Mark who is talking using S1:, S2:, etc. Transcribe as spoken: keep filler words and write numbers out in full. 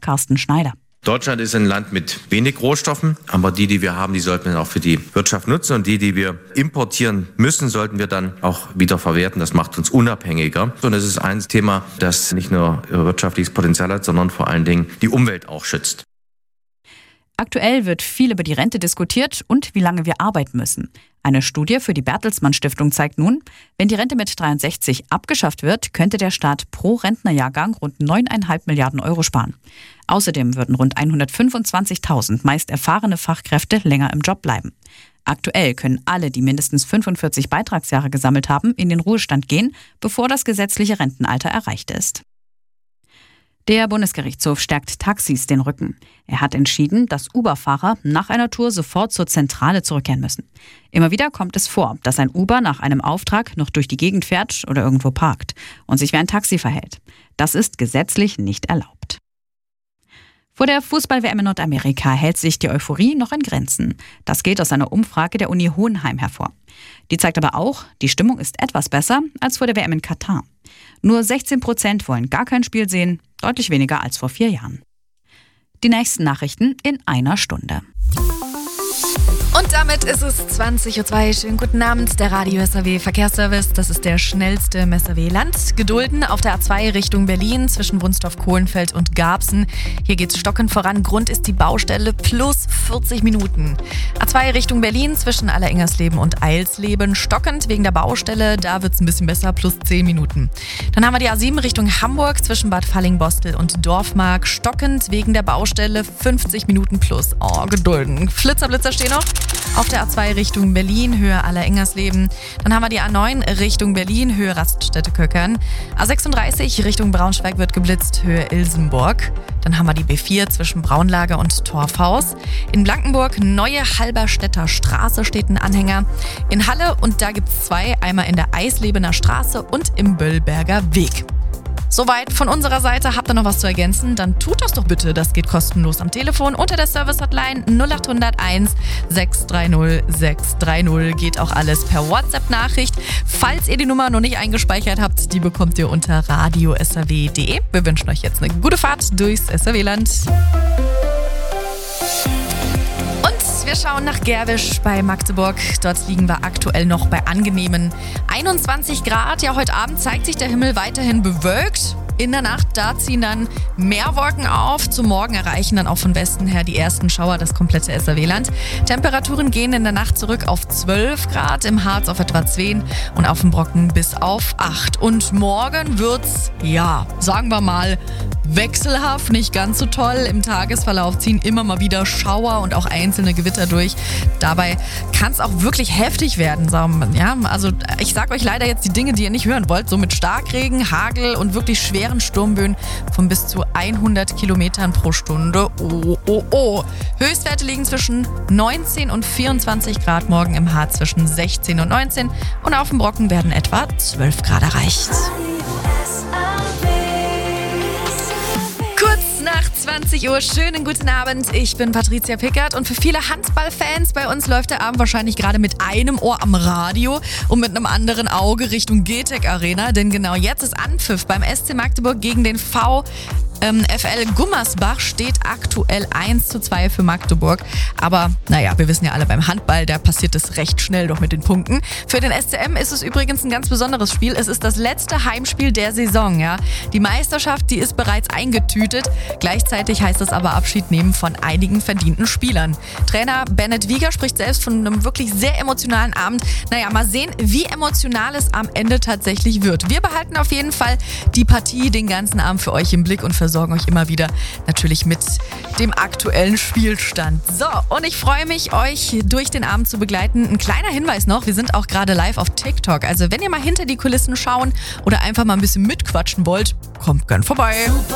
S1: Carsten Schneider.
S2: Deutschland ist ein Land mit wenig Rohstoffen, aber die, die wir haben, die sollten wir auch für die Wirtschaft nutzen. Und die, die wir importieren müssen, sollten wir dann auch wieder verwerten. Das macht uns unabhängiger. Und es ist ein Thema, das nicht nur wirtschaftliches Potenzial hat, sondern vor allen Dingen die Umwelt auch schützt.
S1: Aktuell wird viel über die Rente diskutiert und wie lange wir arbeiten müssen. Eine Studie für die Bertelsmann Stiftung zeigt nun, wenn die Rente mit dreiundsechzig abgeschafft wird, könnte der Staat pro Rentnerjahrgang rund neun Komma fünf Milliarden Euro sparen. Außerdem würden rund hundertfünfundzwanzigtausend meist erfahrene Fachkräfte länger im Job bleiben. Aktuell können alle, die mindestens fünfundvierzig Beitragsjahre gesammelt haben, in den Ruhestand gehen, bevor das gesetzliche Rentenalter erreicht ist. Der Bundesgerichtshof stärkt Taxis den Rücken. Er hat entschieden, dass Uber-Fahrer nach einer Tour sofort zur Zentrale zurückkehren müssen. Immer wieder kommt es vor, dass ein Uber nach einem Auftrag noch durch die Gegend fährt oder irgendwo parkt und sich wie ein Taxi verhält. Das ist gesetzlich nicht erlaubt. Vor der Fußball-W M in Nordamerika hält sich die Euphorie noch in Grenzen. Das geht aus einer Umfrage der Uni Hohenheim hervor. Die zeigt aber auch, die Stimmung ist etwas besser als vor der W M in Katar. Nur sechzehn Prozent wollen gar kein Spiel sehen, deutlich weniger als vor vier Jahren. Die nächsten Nachrichten in einer Stunde.
S3: Und damit ist es zwanzig Uhr zwei. Schönen guten Abend, der Radio S R W Verkehrsservice. Das ist der schnellste im S R W-Land. Gedulden auf der A zwei Richtung Berlin zwischen Wunstorf-Kohlenfeld und Garbsen. Hier geht's stockend voran. Grund ist die Baustelle plus vierzig Minuten. A zwei Richtung Berlin zwischen Allerengersleben und Eilsleben. Stockend wegen der Baustelle. Da wird's ein bisschen besser, plus zehn Minuten. Dann haben wir die A sieben Richtung Hamburg zwischen Bad Falling-Bostel und Dorfmark. Stockend wegen der Baustelle, fünfzig Minuten plus. Oh, gedulden. Flitzer-Blitzer stehen noch. Auf der A zwei Richtung Berlin, Höhe Allerengersleben. Dann haben wir die A neun Richtung Berlin, Höhe Raststätte-Köckern. A sechsunddreißig Richtung Braunschweig wird geblitzt, Höhe Ilsenburg. Dann haben wir die B vier zwischen Braunlager und Torfhaus. In Blankenburg, Neue Halberstädter Straße steht ein Anhänger. In Halle, und da gibt es zwei, einmal in der Eislebener Straße und im Böllberger Weg. Soweit von unserer Seite. Habt ihr noch was zu ergänzen? Dann tut das doch bitte. Das geht kostenlos am Telefon unter der Service-Hotline null acht null eins sechs drei null sechs drei null. Geht auch alles per WhatsApp-Nachricht. Falls ihr die Nummer noch nicht eingespeichert habt, die bekommt ihr unter radio s r w punkt d e. Wir wünschen euch jetzt eine gute Fahrt durchs S R W-Land. Wir schauen nach Gerwisch bei Magdeburg. Dort liegen wir aktuell noch bei angenehmen einundzwanzig Grad. Ja, heute Abend zeigt sich der Himmel weiterhin bewölkt. In der Nacht, da ziehen dann mehr Wolken auf. Zum Morgen erreichen dann auch von Westen her die ersten Schauer das komplette S R W-Land. Temperaturen gehen in der Nacht zurück auf zwölf Grad, im Harz auf etwa zehn und auf dem Brocken bis auf acht. Und morgen wird's, ja, sagen wir mal, wechselhaft, nicht ganz so toll. Im Tagesverlauf ziehen immer mal wieder Schauer und auch einzelne Gewitter durch. Dabei kann es auch wirklich heftig werden. Ja, also ich sag euch leider jetzt die Dinge, die ihr nicht hören wollt. So mit Starkregen, Hagel und wirklich schweren Sturmböen von bis zu hundert Kilometern pro Stunde. Oh, oh, oh. Höchstwerte liegen zwischen neunzehn und vierundzwanzig Grad. Morgen im Harz zwischen sechzehn und neunzehn. Und auf dem Brocken werden etwa zwölf Grad erreicht. Nach zwanzig Uhr, schönen guten Abend, ich bin Patricia Pickert und für viele Handballfans bei uns läuft der Abend wahrscheinlich gerade mit einem Ohr am Radio und mit einem anderen Auge Richtung G T E C Arena, denn genau jetzt ist Anpfiff beim S C Magdeburg gegen den V F L Gummersbach, steht aktuell eins zu zwei für Magdeburg. Aber naja, wir wissen ja alle, beim Handball, da passiert es recht schnell doch mit den Punkten. Für den S C M ist es übrigens ein ganz besonderes Spiel. Es ist das letzte Heimspiel der Saison. Ja. Die Meisterschaft, die ist bereits eingetütet. Gleichzeitig heißt es aber Abschied nehmen von einigen verdienten Spielern. Trainer Bennett Wieger spricht selbst von einem wirklich sehr emotionalen Abend. Naja, mal sehen, wie emotional es am Ende tatsächlich wird. Wir behalten auf jeden Fall die Partie den ganzen Abend für euch im Blick und versorgen euch immer wieder natürlich mit dem aktuellen Spielstand. So, und ich freue mich, euch durch den Abend zu begleiten. Ein kleiner Hinweis noch, wir sind auch gerade live auf TikTok. Also wenn ihr mal hinter die Kulissen schauen oder einfach mal ein bisschen mitquatschen wollt, kommt gern vorbei.